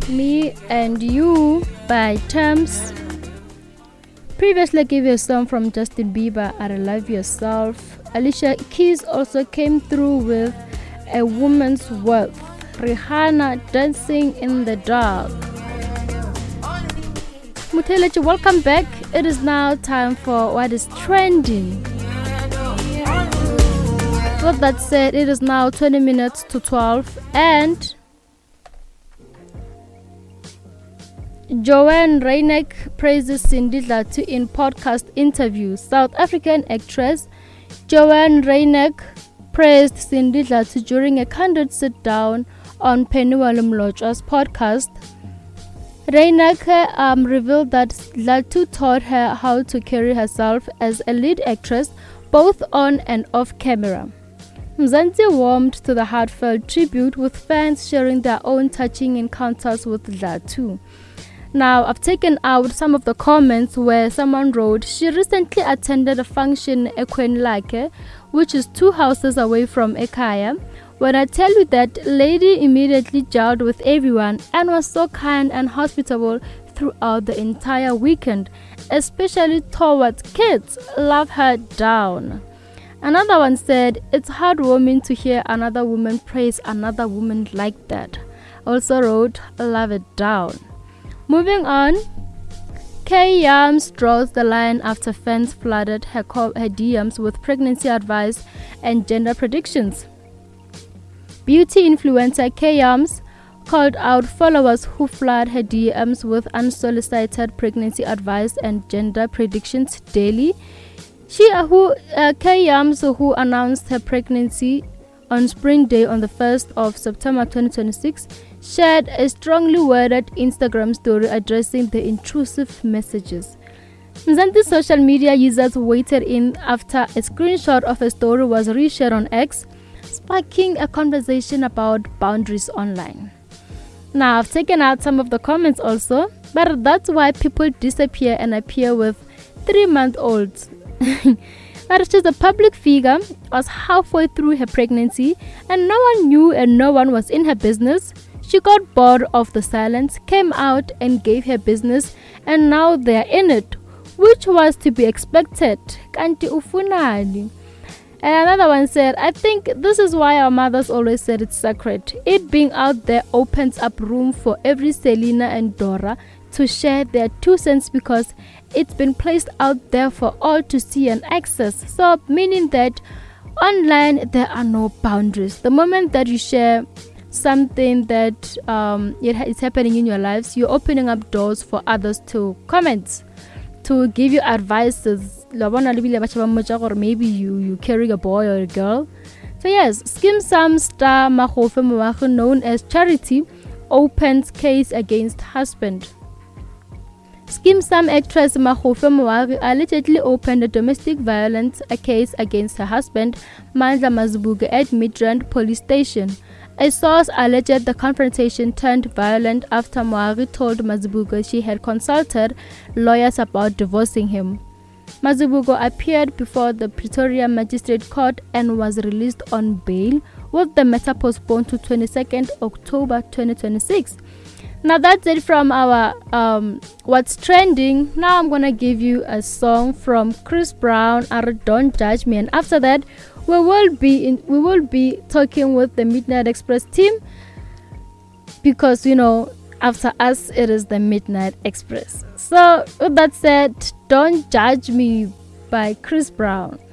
Me and You by Thames. Previously, I gave you a song from Justin Bieber, I Love Yourself. Alicia Keys also came through with A Woman's Worth. Rihanna, Dancing in the Dark. Mutelechi, welcome back. It is now time for what is trending. With that said, it is now 20 minutes to 12 and Joanne Reinach praises Cindy Dlatu in podcast interview. South African actress Joanne Reinach praised Cindy Dlatu during a candid sit-down on Penuel Mlotshwa's podcast. Reinach revealed that Dlatu taught her how to carry herself as a lead actress, both on and off camera. Mzansi warmed to the heartfelt tribute, with fans sharing their own touching encounters with Dlatu. Now, I've taken out some of the comments where someone wrote, she recently attended a function at Kwenlake, which is 2 houses away from Ekaya. When I tell you that lady immediately gelled with everyone and was so kind and hospitable throughout the entire weekend, especially towards kids. Love her down. Another one said, it's heartwarming to hear another woman praise another woman like that. Also wrote, love it down. Moving on, Kay Yams draws the line after fans flooded her DMs with pregnancy advice and gender predictions. Beauty influencer Kay Yams called out followers who flood her DMs with unsolicited pregnancy advice and gender predictions daily. Kay Yams, who announced her pregnancy on Spring Day on the 1st of September 2026, shared a strongly worded Instagram story addressing the intrusive messages. Mzansi's social media users waited in after a screenshot of a story was reshared on X, sparking a conversation about boundaries online. Now, I've taken out some of the comments also, but that's why people disappear and appear with 3-month-olds. That she's a public figure, was halfway through her pregnancy, and no one knew and no one was in her business. She got bored of the silence, came out and gave her business, and now they're in it, which was to be expected. Kanti ufunani. And another one said, I think this is why our mothers always said it's sacred. It being out there opens up room for every Selena and Dora to share their 2 cents, because it's been placed out there for all to see and access. So meaning that online there are no boundaries. The moment that you share something that it's happening in your lives, you're opening up doors for others to comment, to give you advices. Or maybe you carry a boy or a girl. So yes, Skim Sam star Makgofe Moagi, known as Charity, opens case against husband. Skim Sam actress Makgofe Moagi allegedly opened a domestic violence case against her husband, Mandla Mazibuko, at Midrand police station. A source alleged the confrontation turned violent after Moagi told Mazibuko she had consulted lawyers about divorcing him. Mazibuko appeared before the Pretoria Magistrate Court and was released on bail, with the matter postponed to 22nd October 2026. Now that's it from our what's trending. Now I'm gonna give you a song from Chris Brown, Don't Judge Me, and after that we will be talking with the Midnight Express team, because after us it is the Midnight Express. So with that said, Don't Judge Me by Chris Brown.